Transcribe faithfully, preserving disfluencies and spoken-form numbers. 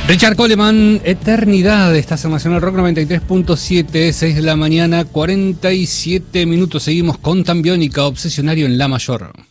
Richard Coleman, Eternidad, estás en Nacional Rock noventa y tres punto siete, seis de la mañana, cuarenta y siete minutos. Seguimos con Tambiónica, Obsesionario en La Mayor.